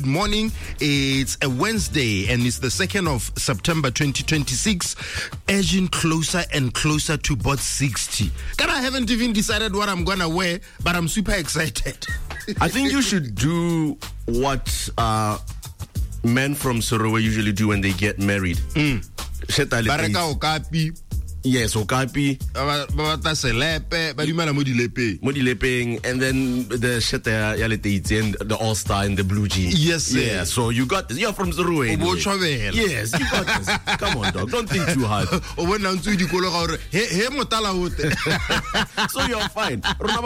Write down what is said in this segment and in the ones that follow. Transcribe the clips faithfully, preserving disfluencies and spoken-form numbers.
Morning. It's a Wednesday and it's the second of September twenty twenty-six, edging closer and closer to bot sixty. God, I haven't even decided what I'm gonna wear, but I'm super excited. I think you should do what uh, men from Sorowe usually do when they get married. Mm. Baraka okapi. Yes, okapi. Babata selepe, badimala mo dilepe. Mo dilepeng, and then the shit there, and the All Star and the blue jeans. Yes, sir. Yeah. So you got this. You're from Sorowe. Anyway. Yes, you got this. Come on, dog. Don't think too hard. So you're fine.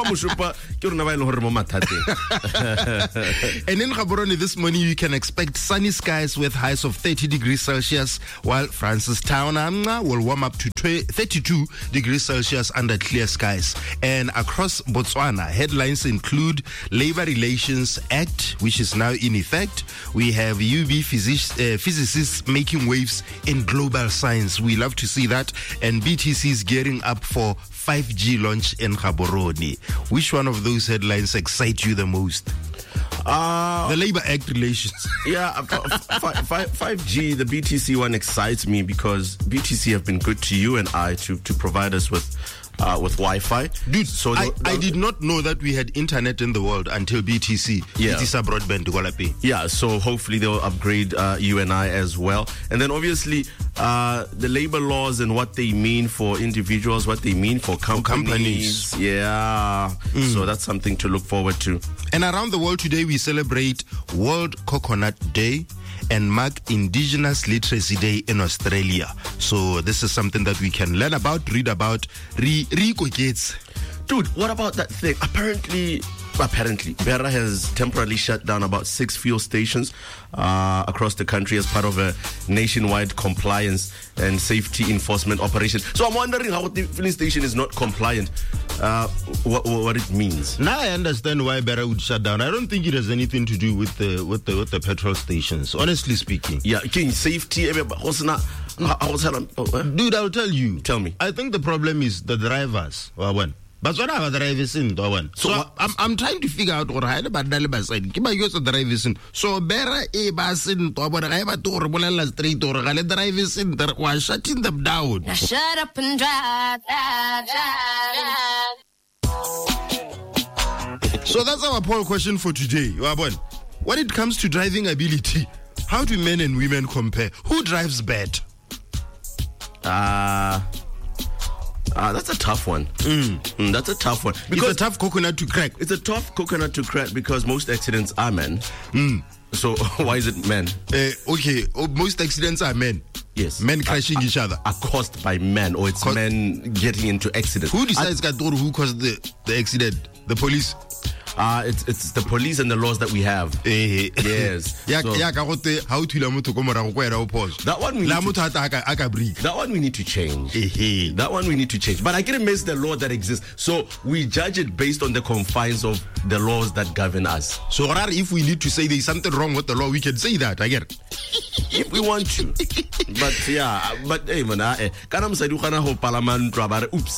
And in Gaborone this morning, you can expect sunny skies with highs of thirty degrees Celsius, while Francistown will warm up to thirty-two degrees Celsius under clear skies. And across Botswana, headlines include Labor Relations Act, which is now in effect. We have U B physics, uh, physicists making waves in global science. We love to see that. And B T C is gearing up for five G launch in Gaborone. Which one of those headlines excite you the most? Uh, the Labor Act relations. Yeah, five G, the B T C one excites me because B T C have been good to you and I to, to provide us with uh, with Wi-Fi. Dude, so I, the, the, I did not know that we had internet in the world until B T C. Yeah. B T C broadband. Yeah, so hopefully they'll upgrade uh, you and I as well. And then obviously uh, the labor laws and what they mean for individuals, what they mean for companies. For companies. Yeah, mm. So that's something to look forward to. And around the world today, we celebrate World Coconut Day and mark Indigenous Literacy Day in Australia. So this is something that we can learn about, read about, re re-kids. Dude, what about that thing? Apparently, apparently, Bera has temporarily shut down about six fuel stations uh, across the country as part of a nationwide compliance and safety enforcement operation. So I'm wondering how the filling station is not compliant. Uh, what, what it means. Now I understand why Bera would shut down. I don't think it has anything to do with the with the with the petrol stations. Honestly speaking. Yeah, King, safety. Dude, I'll tell you. Tell me. I think the problem is the drivers. But what are drivers in one? So, so I'm I'm trying to figure out what I had about the side. Keep my drivers in. So Bera e basin to what I have to Bola Street or Gale drivers in there was shutting them down. Now shut up and drive, drive, drive. So that's our poll question for today. When it comes to driving ability, how do men and women compare? Who drives better? Uh Uh, that's a tough one. Mm. Mm, that's a tough one. Because it's a tough coconut to crack. It's a tough coconut to crack because most accidents are men. Mm. So why is it men? Uh, okay, oh, most accidents are men. Yes. Men crashing are, each other. Are caused by men, or it's Cause, men getting into accidents. Who decides I, who caused the, the accident? The police? Uh, it's it's the police and the laws that we have. Eh, yes. So, that one we need to, that one we need to change. That one we need to change. But I can miss the law that exists. So we judge it based on the confines of the laws that govern us. So if we need to say there's something wrong with the law, we can say that. I get it. If we want to. But yeah, but hey man, eh, oops.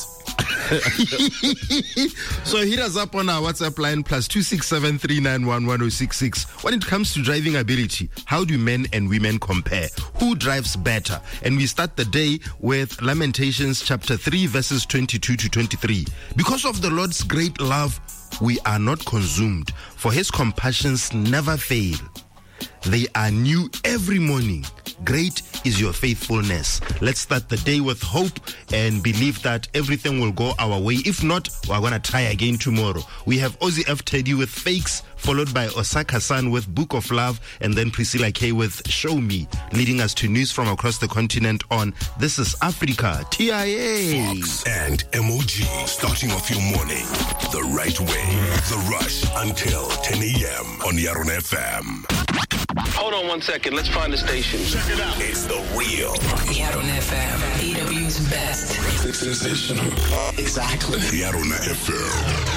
So hit us up on our WhatsApp line plus two six seven three nine one one zero six six. When it comes to driving ability, how do men and women compare? Who drives better? And we start the day with Lamentations chapter three verses twenty-two to twenty-three. Because of the Lord's great love, we are not consumed, for his compassions never fail. They are new every morning. Great is your faithfulness. Let's start the day with hope and believe that everything will go our way. If not, we're going to try again tomorrow. We have Ozzy F. Teddy with Fakes, followed by Osaka San with Book of Love, and then Priscilla K with Show Me, leading us to news from across the continent on This is Africa, T I A. Fox and M O G, starting off your morning the right way. The Rush until ten a.m. on Yarona F M. Hold on one second. Let's find the station. Check it out. It's the real Yarona F M, E W's best. Sensational. Exactly. Yarona F M.